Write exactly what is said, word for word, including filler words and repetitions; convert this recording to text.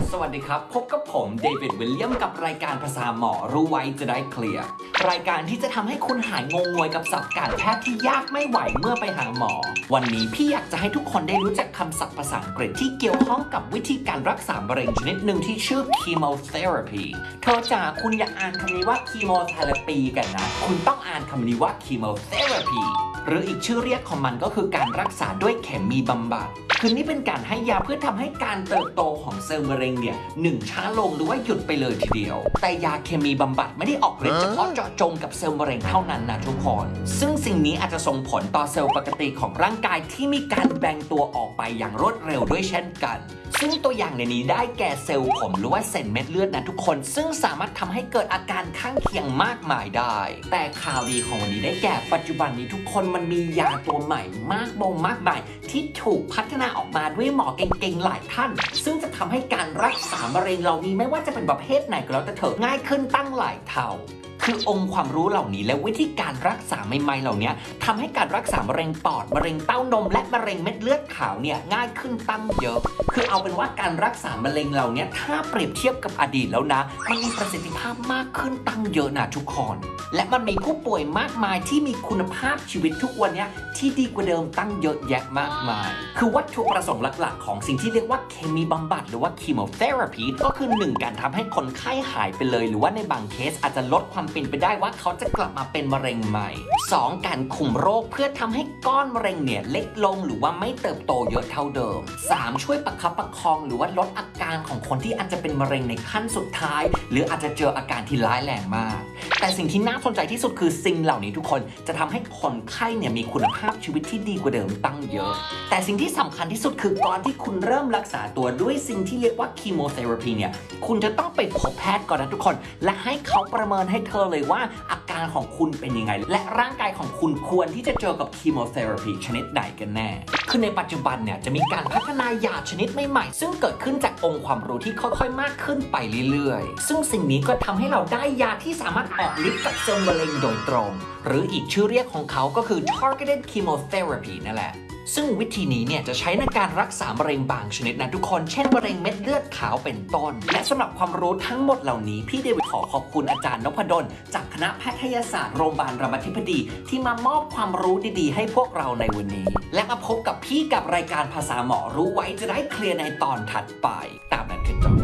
สวัสดีครับพบกับผมเดวิดวิลเลียมกับรายการภาษาหมอรู้ไว้จะได้เคลียร์รายการที่จะทำให้คุณหายงงงวยกับศัพท์การแพทย์ที่ยากไม่ไหวเมื่อไปหาหมอวันนี้พี่อยากจะให้ทุกคนได้รู้จักคำศัพท์ภาษาอังกฤษที่เกี่ยวข้องกับวิธีการรักษามะเร็งชนิดหนึ่งที่ชื่อ chemotherapy เธอจ๋าคุณอย่าอ่านคำนี้ว่า chemotherapy กันนะคุณต้องอ่านคำนี้ว่า chemotherapy หรืออีกชื่อเรียกของมันก็คือการรักษาด้วยเคมีบำบัดคือนี่เป็นการให้ยาเพื่อทำให้การเติบโตของเซลล์มะเร็งเนี่ยหนึ่งช้าลงหรือว่าหยุดไปเลยทีเดียวแต่ยาเคมีบำบัดไม่ได้ออกฤทธิ์เฉพาะเจาะจงกับเซลล์มะเร็งเท่านั้นนะทุกคนซึ่งสิ่งนี้อาจจะส่งผลต่อเซลล์ปกติของร่างกายที่มีการแบ่งตัวออกไปอย่างรวดเร็วด้วยเช่นกันซึ่งตัวอย่างในนี้ได้แก่เซลล์ผมหรือว่าเส้นเม็ดเลือดนะทุกคนซึ่งสามารถทำให้เกิดอาการข้างเคียงมากมายได้แต่ข่าวดีของวันนี้ได้แก่ปัจจุบันนี้ทุกคนมันมียาตัวใหม่มากบงมากมายที่ถูกพัฒนาออกมาด้วยหมอเก่งๆหลายท่านซึ่งจะทำให้การรักษามะเร็งเหล่านี้ไม่ว่าจะเป็นประเภทไหนก็แล้วแต่เถอะง่ายขึ้นตั้งหลายเท่าคือองค์ความรู้เหล่านี้และวิธีการรักษาใหม่ๆเหล่านี้ทำให้การรักษามะเร็งปอดมะเร็งเต้านมและมะเร็งเม็ดเลือดขาวเนี่ยง่ายขึ้นตั้งเยอะคือเอาเป็นว่าการรักษามะเร็งเหล่านี้ถ้าเปรียบเทียบกับอดีตแล้วนะมันมีประสิทธิภาพมากขึ้นตั้งเยอะนะทุกคนและมันมีผู้ป่วยมากมายที่มีคุณภาพชีวิตทุกวันนี้ที่ดีกว่าเดิมตั้งเยอะแยะมากมายคือวัตถุประสงค์หลักๆของสิ่งที่เรียกว่าเคมีบำบัดหรือว่า chemotherapy ก็คือหนึ่งการทำให้คนไข้หายไปเลยหรือว่าในบางเคสอาจจะลดความเป็นไปได้ว่าเขาจะกลับมาเป็นมะเร็งใหม่ สอง การคุมโรคเพื่อทำให้ก้อนมะเร็งเนี่ยเล็กลงหรือว่าไม่เติบโตเยอะเท่าเดิม สาม ช่วยประคับประคองหรือว่าลดอาการของคนที่อาจจะเป็นมะเร็งในขั้นสุดท้ายหรืออาจจะเจออาการที่ร้ายแรงมากแต่สิ่งที่น่าสนใจที่สุดคือสิ่งเหล่านี้ทุกคนจะทำให้คนไข้เนี่ยมีคุณภาพชีวิตที่ดีกว่าเดิมตั้งเยอะแต่สิ่งที่สำคัญที่สุดคือก่อนที่คุณเริ่มรักษาตัวด้วยสิ่งที่เรียกว่า chemotherapy เนี่ยคุณจะต้องไปพบแพทย์ก่อนนะทุกคนและให้เขาประเมินให้เธอเลยว่าอาการของคุณเป็นยังไงและร่างกายของคุณควรที่จะเจอกับ chemotherapy ชนิดไหนกันแน่คือในปัจจุบันเนี่ยจะมีการพัฒนายาชนิดใหม่ๆซึ่งเกิดขึ้นจากองค์ความรู้ที่ค่อยๆมากขึ้นไปเรื่อยๆซึ่งสิ่งนี้ก็ทำให้เราได้ยาที่สามารถออกฤทธิ์กับเซลล์มะเร็งโดยตรงหรืออีกชื่อเรียกของเขาก็คือ targeted chemotherapy นั่นแหละซึ่งวิธีนี้เนี่ยจะใช้ในการรักษามะเร็งบางชนิดนะทุกคนเช่นมะเร็งเม็ดเลือดขาวเป็นต้นและสำหรับความรู้ทั้งหมดเหล่านี้พี่เดวิดขอขอบคุณอาจารย์นพดลจากคณะแพทยศาสตร์โรงพยาบาลรามาธิบดีที่มามอบความรู้ดีๆให้พวกเราในวันนี้และมาพบกับพี่กับรายการภาษาหมอรู้ไว้จะได้เคลียร์ในตอนถัดไปตามนั้นคือจบ